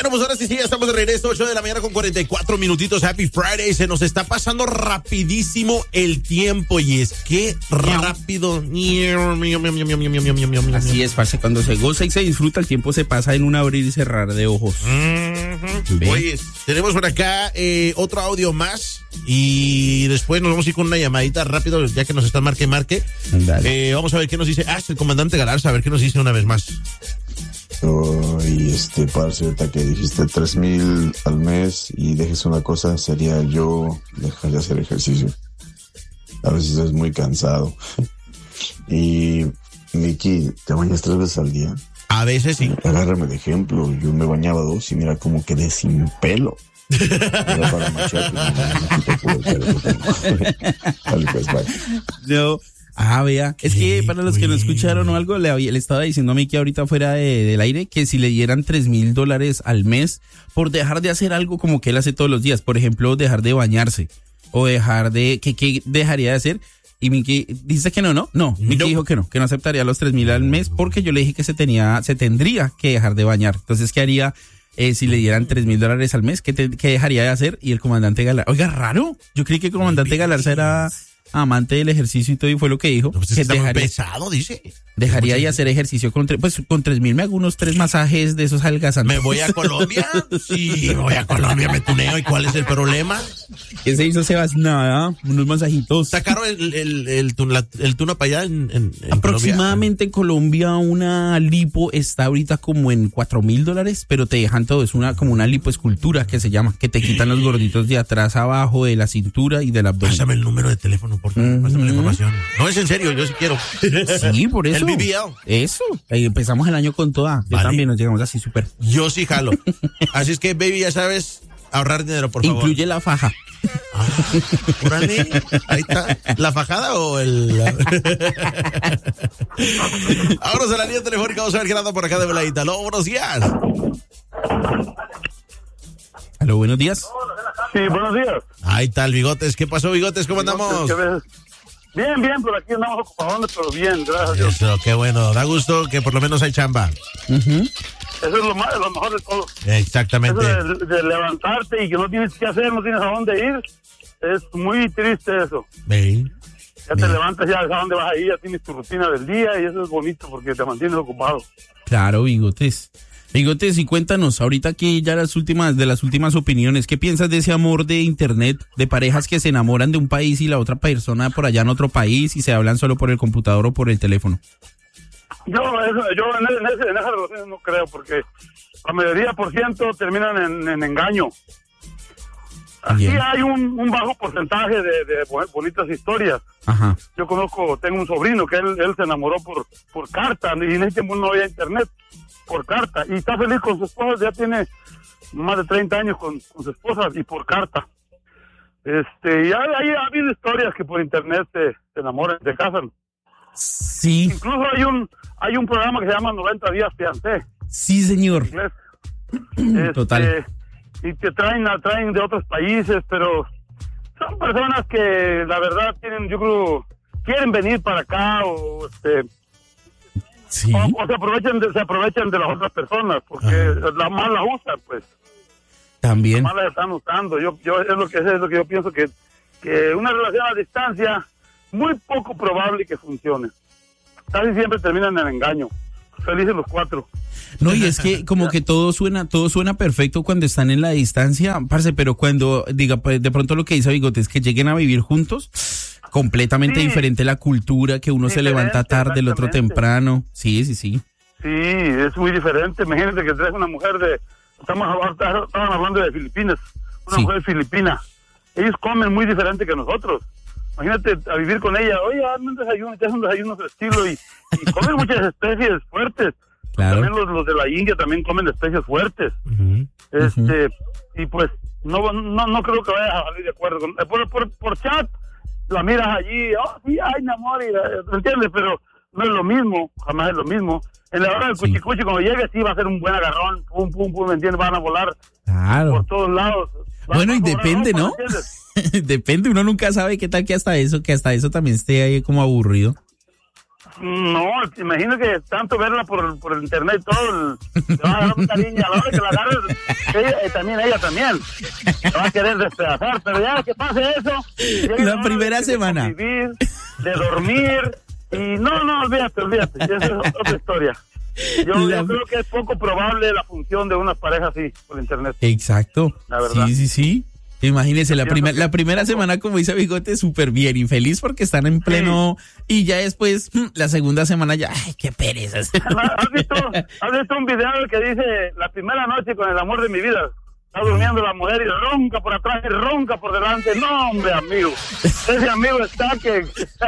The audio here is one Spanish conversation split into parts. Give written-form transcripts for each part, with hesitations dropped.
Bueno, pues ahora sí, ya estamos de regreso, 8 de la mañana con 44 minutitos. Happy Friday. Se nos está pasando rapidísimo el tiempo y es que rápido. Así es, parce. Cuando se goza y se disfruta, el tiempo se pasa en un abrir y cerrar de ojos. Oye, tenemos por acá otro audio más y después nos vamos a ir con una llamadita rápido, ya que nos están marque. Vamos a ver qué nos dice. El comandante Galarza, a ver qué nos dice una vez más. Y parce, ahorita que dijiste 3,000 al mes y dejes una cosa, sería yo dejar de hacer ejercicio. A veces es muy cansado. Y Miki, ¿te bañas 3 veces al día? A veces sí. Agárrame de ejemplo, yo me bañaba 2 y mira cómo quedé sin pelo. Era para machete, no. Vea, es que para los que no escucharon o algo, le estaba diciendo a Miki ahorita fuera del aire que si le dieran $3,000 al mes por dejar de hacer algo como que él hace todos los días, por ejemplo, dejar de bañarse o dejar de, ¿qué dejaría de hacer? Y Miki dice que no, Miki dijo que no aceptaría los 3,000 al mes porque yo le dije que se tendría que dejar de bañar. Entonces, ¿qué haría si le dieran $3,000 al mes? ¿Qué dejaría de hacer? Y el comandante Galarza, oiga, raro, yo creí que el comandante Galarza era amante del ejercicio y todo, y fue lo que dijo. No, pues que está muy pesado, dice. Dejaría de hacer ejercicio con 3,000 me hago unos 3 masajes de esos algazantes. ¿Me voy a Colombia? Sí, me voy a Colombia, me tuneo. ¿Y cuál es el problema? ¿Qué se hizo, Sebas? Nada, unos masajitos. ¿Está caro el tuna para allá en aproximadamente en Colombia una lipo está ahorita como en $4,000, pero te dejan todo, es como una lipoescultura que se llama, que te quitan los gorditos de atrás abajo, de la cintura y del abdomen. Pásame el número de teléfono, por favor, pásame la información. No, es en serio, yo sí quiero. Sí, por eso. El BBL. Eso, empezamos el año con toda. Yo también nos llegamos así súper. Yo sí jalo. Así es que, baby, ya sabes, ahorrar dinero, por favor. Incluye la faja. Órale, ahí está. ¿La fajada o el...? Vámonos a la línea telefónica, vamos a ver qué anda por acá de veladita. Aló, buenos días. Aló, buenos días. Sí, buenos días. Ahí está el Bigotes. ¿Qué pasó, Bigotes? ¿Cómo andamos? Bien, por aquí andamos ocupados, pero bien, gracias a Dios. Eso, qué bueno. Da gusto que por lo menos hay chamba. Eso es lo mejor de todo. Exactamente. Eso de levantarte y que no tienes qué hacer, no tienes a dónde ir, es muy triste eso. Ya te levantas, ya sabes a dónde vas a ir, ya tienes tu rutina del día y eso es bonito porque te mantienes ocupado. Claro, Bigotes. Bigotes, y cuéntanos, ahorita que ya las últimas opiniones, ¿qué piensas de ese amor de internet, de parejas que se enamoran de un país y la otra persona por allá en otro país y se hablan solo por el computador o por el teléfono? Yo en esas relaciones no creo, porque la mayoría por ciento terminan en engaño. Aquí hay un bajo porcentaje de bonitas historias. Ajá. Yo tengo un sobrino que él se enamoró por carta y en ese tiempo no había internet. Por carta, y está feliz con su esposa, ya tiene más de 30 años con su esposa y por carta. Y ha habido historias que por internet se enamoran, se casan. Sí. Incluso hay un programa que se llama 90 días fiancé. Sí, señor. Total. Y te traen de otros países, pero son personas que la verdad quieren venir para acá sí. O se aprovechan de las otras personas porque las más las usan, pues. También. Las más las están usando. Yo es lo que yo pienso que una relación a distancia muy poco probable que funcione. Casi siempre terminan en engaño. Felices los 4. No, y es que como que todo suena perfecto cuando están en la distancia, parce, pero cuando de pronto lo que dice Bigote es que lleguen a vivir juntos, completamente diferente la cultura, que uno se levanta tarde, el otro temprano. Sí. Sí, es muy diferente. Imagínate que traes una mujer estaban hablando de Filipinas, una mujer filipina. Ellos comen muy diferente que nosotros. Imagínate a vivir con ella, oye, hazme un desayuno, te hacen un desayuno de estilo y comen muchas especies fuertes. Claro. También los de la India también comen especies fuertes. Y pues no creo que vayas a salir de acuerdo por chat. La miras allí, sí, ay, mi amor, ¿me entiendes? Pero no es lo mismo, jamás es lo mismo. En la hora del cuchicuchi, cuando llegue, sí va a ser un buen agarrón, pum, ¿me entiendes? Van a volar por todos lados. Bueno, y depende, ¿no? Depende, uno nunca sabe qué tal que hasta eso también esté ahí como aburrido. No, imagino que tanto verla por internet y todo, te va a dar un cariño a la hora que la agarres, ella también, te va a querer despedazar, pero ya que pase eso, la primera semana. De convivir, de dormir, y no, olvídate, esa es otra historia. Yo creo que es poco probable la función de una pareja así por internet. Exacto. La verdad. Sí. Imagínese, la primera semana, como dice Bigote, súper bien y feliz porque están en pleno, y ya después, la segunda semana ya, ay, qué pereza. ¿Has visto un video que dice, la primera noche con el amor de mi vida? Está durmiendo la mujer y ronca por atrás y ronca por delante. No, hombre, amigo. Ese amigo está que...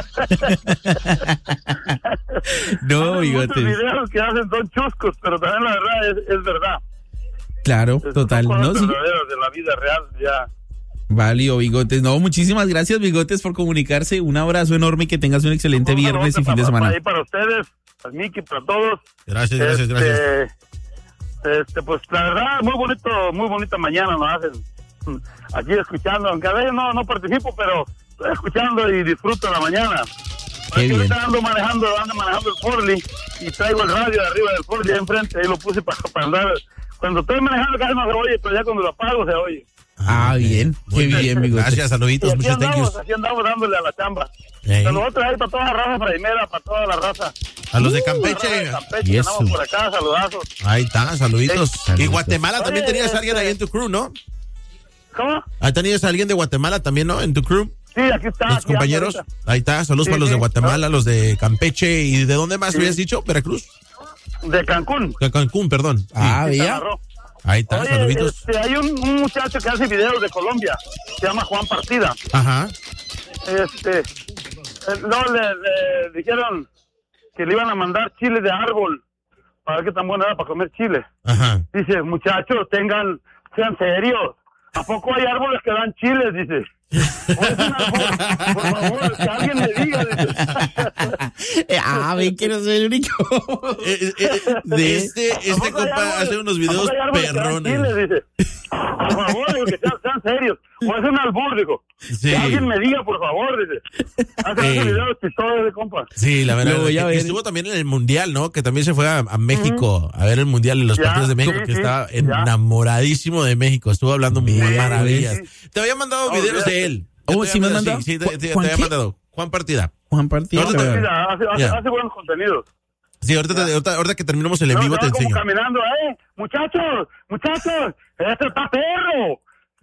No, Bigote. Muchos videos que hacen son chuscos, pero también la verdad es verdad. Claro, total. No, sí. De la vida real, ya. Válido, Bigotes. No, muchísimas gracias, Bigotes, por comunicarse. Un abrazo enorme y que tengas un excelente viernes y fin de semana. Para ustedes, para Miki, para todos. Gracias. Pues la verdad, muy bonita mañana nos hacen aquí escuchando, aunque a veces no participo, pero estoy escuchando y disfruto la mañana. Qué bien. Ahorita ando manejando el Forli y traigo el radio de arriba del Forli ahí enfrente, ahí lo puse para andar. Cuando estoy manejando casi no se oye, pero ya cuando lo apago se oye. Bien. Qué bien, Bigotes. Gracias, saluditos, muchas gracias. Aquí andamos dándole a la chamba. Saludos ahí para toda la raza fraimera, para toda la raza. A los de Campeche. Y eso. Andamos por acá, saludazos. Ahí está, saluditos. Sí. Y Guatemala también tenías a alguien ahí en tu crew, ¿no? ¿Cómo? Ahí tenías a alguien de Guatemala también, ¿no? En tu crew. Sí, aquí está. Los compañeros. Ahí está, saludos para los de Guatemala, los de Campeche. ¿Y de dónde más habías dicho? ¿Veracruz? De Cancún. De Cancún, perdón. Sí. ¿Veía? Ahí está, saluditos. Hay un muchacho que hace videos de Colombia, se llama Juan Partida. Ajá. No, le dijeron que le iban a mandar chile de árbol, para ver qué tan bueno era para comer chile. Ajá. Dice, muchachos, sean serios. ¿A poco hay árboles que dan chiles? Dice. Por favor, que alguien me diga. Ven que no soy el único. Este compa hace unos videos perrones. Dice. Por favor, digo, que sean serios. O es un albur, digo. Sí. Que alguien me diga, por favor, dice. Hace videos chistosos de compa. Sí, la verdad. Que estuvo también en el Mundial, ¿no? Que también se fue a México a ver el Mundial en los partidos de México, que estaba enamoradísimo de México. Estuvo hablando muy maravillas. Sí. Te había mandado videos de él. ¿Sí me mandó? Sí, te había mandado. Juan Partida. Hace buenos contenidos. Sí, ahorita que terminemos el en vivo te enseño. Caminando, muchachos, este está perro.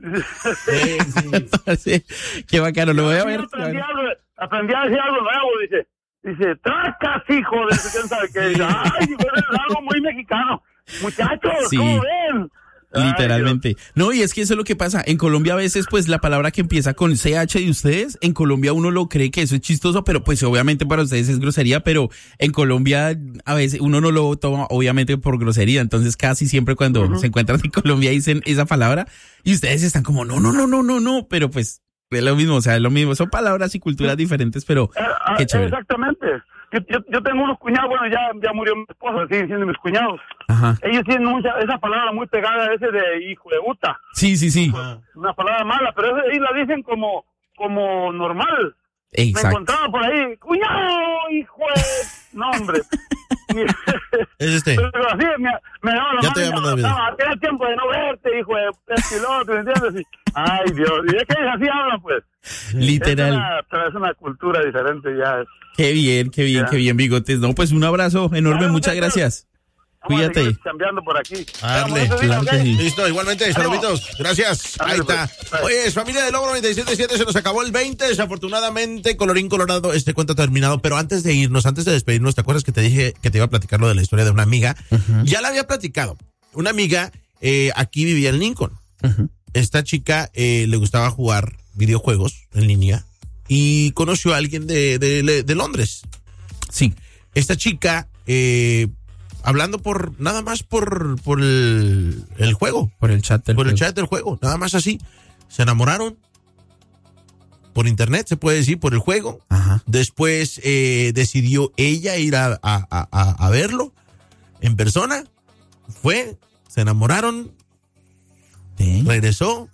Sí. Qué bacano, lo voy a ver. Aprendí a decir algo nuevo, dice, tracas, hijo de quién sabe qué. Dice, ay, es algo muy mexicano. Muchachos, ¿cómo ven? Literalmente. No, y es que eso es lo que pasa. En Colombia a veces, pues, la palabra que empieza con CH de ustedes, en Colombia uno lo cree que eso es chistoso, pero pues obviamente para ustedes es grosería, pero en Colombia a veces uno no lo toma obviamente por grosería. Entonces casi siempre cuando se encuentran en Colombia dicen esa palabra y ustedes están como no, pero pues es lo mismo, son palabras y culturas diferentes, pero qué chévere. Exactamente. Yo tengo unos cuñados, bueno, ya murió mi esposa, siguen siendo mis cuñados. Ajá. Ellos tienen esa palabra muy pegada a ese de hijo de puta. Sí. Una palabra mala, pero ahí la dicen como normal. Exacto. Me encontraba por ahí, cuñado, hijo de... No, hombre. Es Pero así me daba la ya mano te había mandado video. Tenía tiempo de no verte, hijo de piloto, ¿me entiendes? Ay, Dios, y es que así hablan, pues. Literal. Es una cultura diferente ya. Qué bien, Bigotes. No, pues un abrazo enorme, muchas gracias. Cuídate. Cambiando por aquí. Dale, claro que sí. Listo, igualmente, saluditos. Gracias. Ahí está. Oye, familia de Logro 97.7, se nos acabó el 20. Desafortunadamente, colorín colorado, este cuento ha terminado. Pero antes de despedirnos, ¿te acuerdas que te dije que te iba a platicar lo de la historia de una amiga? Ya la había platicado. Una amiga aquí vivía en Lincoln. Esta chica le gustaba jugar videojuegos en línea y conoció a alguien de Londres. Sí. Esta chica, hablando nada más por el juego. Por el chat del juego, nada más así. Se enamoraron. Por internet, se puede decir, por el juego. Ajá. Después decidió ella ir a verlo en persona. Se enamoraron. ¿Sí? Regresó.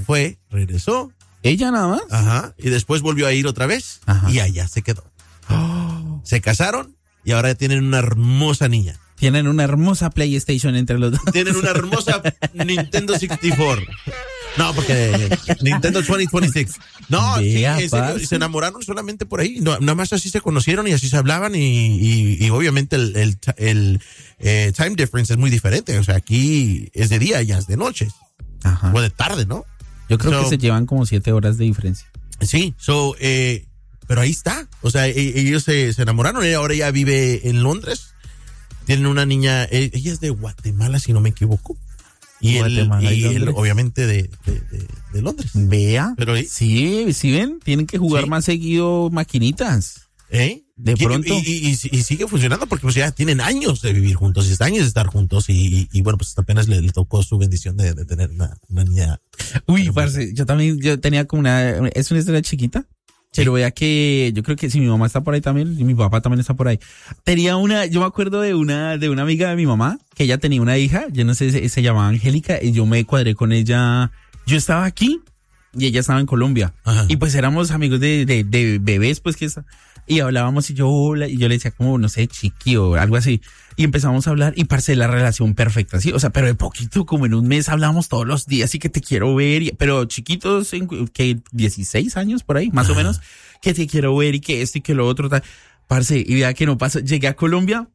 ¿Ella nada más? Ajá. Y después volvió a ir otra vez. Ajá. Y allá se quedó. Se casaron y ahora tienen una hermosa niña. Tienen una hermosa PlayStation entre los dos. Tienen una hermosa Nintendo 64. No, porque Nintendo 2026. No, Vea, sí, se enamoraron solamente por ahí. No, nada más así se conocieron y así se hablaban y obviamente el time difference es muy diferente. O sea, aquí es de día y ya es de noche. Ajá. O de tarde, ¿no? Yo creo que se llevan como 7 horas de diferencia. Sí, pero ahí está. O sea, ellos se enamoraron. Ella ahora ya vive en Londres. Tienen una niña, ella es de Guatemala, si no me equivoco. Y él obviamente de Londres. Vea. Pero, sí, ven, tienen que jugar más seguido maquinitas. De pronto. Y sigue funcionando porque pues ya tienen años de vivir juntos, años de estar juntos y bueno, pues apenas le tocó su bendición de tener una niña. Uy, parce, yo tenía como es una historia chiquita. Pero vea que yo creo que si mi mamá está por ahí también y mi papá también está por ahí. Yo me acuerdo de una amiga de mi mamá que ella tenía una hija, yo no sé, se llamaba Angélica y yo me cuadré con ella. Yo estaba aquí y ella estaba en Colombia. Ajá. Y pues éramos amigos de bebés, pues y hablábamos y yo le decía como, no sé, chiqui o algo así. Y empezamos a hablar y parce, la relación perfecta, ¿sí? O sea, pero de poquito, como en un mes hablábamos todos los días y que te quiero ver, pero chiquitos, que 16 años por ahí, más o menos, que te quiero ver y que esto y que lo otro, tal. Parce, y vea que no pasa. Llegué a Colombia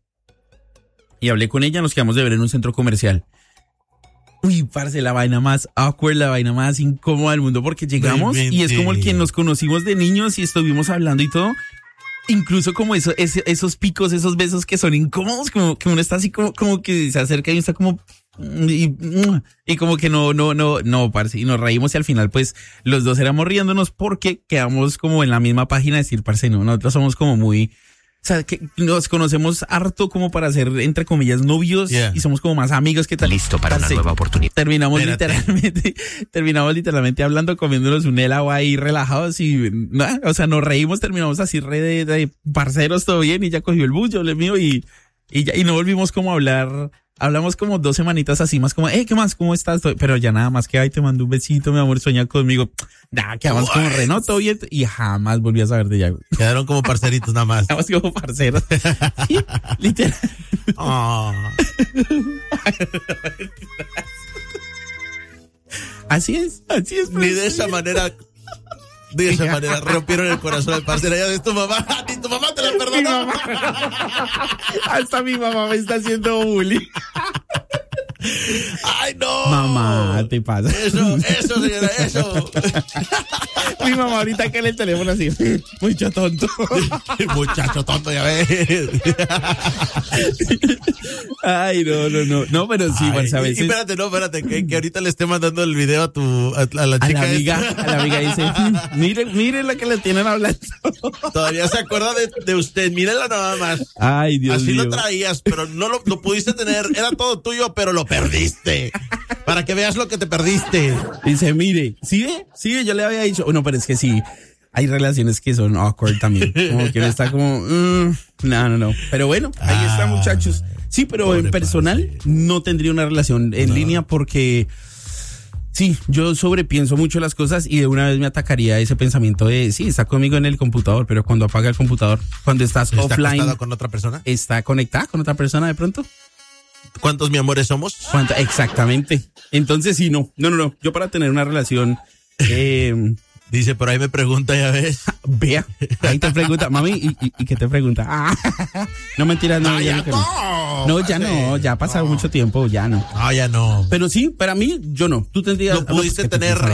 y hablé con ella, nos quedamos de ver en un centro comercial. Uy, parce, la vaina más awkward, la vaina más incómoda del mundo, porque llegamos y es como el que nos conocimos de niños y estuvimos hablando y todo. Incluso como esos picos, esos besos que son incómodos, como que uno está así como que se acerca y está como y como que no, parce, y nos reímos y al final pues los dos éramos riéndonos porque quedamos como en la misma página de decir, parce, no, nosotros somos como muy, o sea, que nos conocemos harto como para ser, entre comillas, novios y somos como más amigos que tal. Listo para una nueva oportunidad. Terminamos literalmente hablando, comiéndonos un helado ahí relajados y nada, o sea, nos reímos, terminamos así de parceros, todo bien y ya cogió el bus, yo le mío y no volvimos como a hablar. Hablamos como 2 semanitas así, más como, ¿qué más? ¿Cómo estás? Pero ya nada más que, ay, te mando un besito, mi amor, sueña conmigo. Nada, quedamos como Renato bien y jamás volví a saber de ella. Quedaron como parceritos nada más. Quedamos como parceros. Sí, literal. Oh. Así es. Ni de esa manera rompieron el corazón al parcero. Ya ves, tu mamá, ni tu mamá te la perdonó. Hasta mi mamá me está haciendo bullying. Ay, no. Mamá, te pasa. Eso, señora, eso. Mi mamá ahorita que en el teléfono así, muchacho tonto. Muchacho tonto, ya ves. Ay, no. No, pero sí, pues a veces. Espérate, que ahorita le esté mandando el video a la chica. A la amiga dice, miren la que le tienen hablando. Todavía se acuerda de usted, mírenla nada más. Ay, Dios mío. Así lo traías, pero no lo pudiste tener, era todo tuyo, pero lo perdiste. Para que veas lo que te perdiste. Dice, mire, ¿sí ve? Yo le había dicho, no, pero es que sí, hay relaciones que son awkward también. Como que uno está como, no. Pero bueno, ahí está, muchachos. Sí, pero en personal no tendría una relación en línea porque sí, yo sobrepienso mucho las cosas y de una vez me atacaría ese pensamiento de, sí, está conmigo en el computador, pero cuando apaga el computador, cuando estás offline. ¿Está conectado con otra persona? ¿Está conectada con otra persona de pronto? ¿Cuántos mi amores somos? Exactamente. Entonces sí, no. Yo para tener una relación, dice, por ahí me pregunta, ya ves. Vea, ahí te pregunta, mami, ¿y qué te pregunta? No, mentiras, no. Ya ha pasado mucho tiempo, ya no. Ya no. Pero sí, para mí, yo no. Tú tendrías. No pudiste tener